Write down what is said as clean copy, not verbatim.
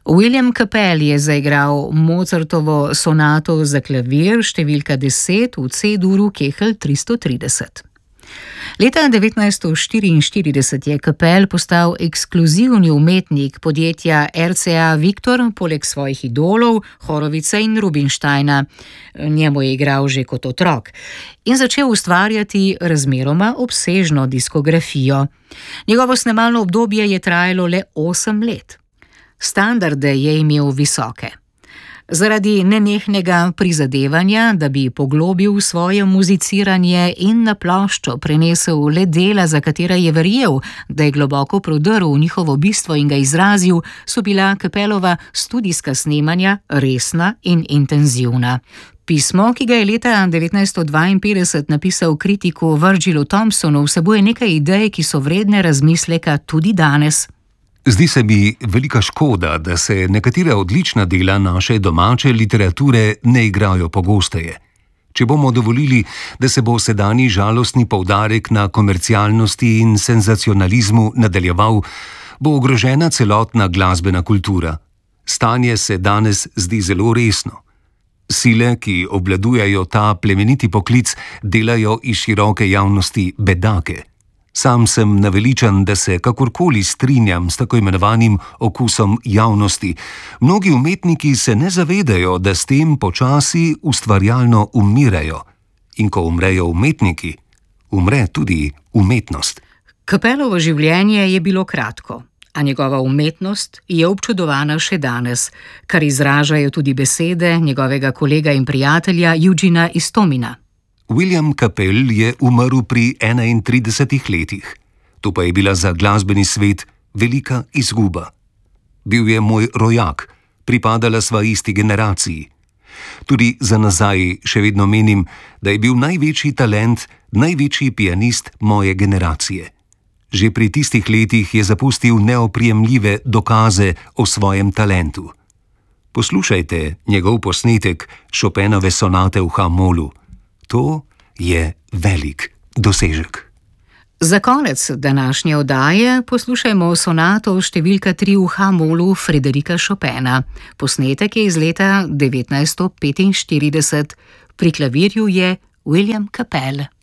William Capel je zaigral Mozartovo sonato za klavir številka 10 v C-duru Kehl 330. Leta 1944 je Capel postal ekskluzivni umetnik podjetja RCA Victor, poleg svojih idolov Horovica in Rubinsteina. Njemu je igral že kot otrok in začel ustvarjati razmeroma obsežno diskografijo. Njegovo snemalno obdobje je trajalo le 8 let. Standarde je imel visoke. Zaradi nenehnega prizadevanja, da bi poglobil svoje muziciranje in na ploščo prenesel le dela, za katera je verjel, da je globoko prodrl v njihovo bistvo in ga izrazil, so bila Capelova studijska snemanja resna in intenzivna. Pismo, ki ga je leta 1952 napisal kritiku Virgilu Thompsonu, vsebuje nekaj idej, ki so vredne razmisleka tudi danes. Zdi se mi velika škoda, da se nekatera odlična dela naše domače literature ne igrajo pogosteje. Če bomo dovolili, da se bo sedanji žalostni poudarek na komercialnosti in senzacionalizmu nadaljeval, bo ogrožena celotna glasbena kultura. Stanje se danes zdi zelo resno. Sile, ki obvladujejo ta plemeniti poklic, delajo iz široke javnosti bedake. Sam sem naveličan, da se kakorkoli strinjam s tako imenovanim okusom javnosti. Mnogi umetniki se ne zavedajo, da s tem počasi ustvarjalno umirajo. In ko umrejo umetniki, umre tudi umetnost. Capelovo življenje je bilo kratko, a njegova umetnost je občudovana še danes, kar izražajo tudi besede njegovega kolega in prijatelja Eugena Istomina. William Capel je umrl pri 31 letih. To pa je bila za glasbeni svet velika izguba. Bil je moj rojak, pripadala sva isti generaciji. Tudi za nazaj še vedno menim, da je bil največji talent, največji pianist moje generacije. Že pri tistih letih je zapustil neoprijemljive dokaze o svojem talentu. Poslušajte njegov posnetek Chopinove sonate v H-molu. To je velik dosežek. Za konec današnje oddaje poslušajmo sonato številka 3 v H-molu Frédérica Chopina. Posnetek je iz leta 1945. Pri klavirju je William Capel.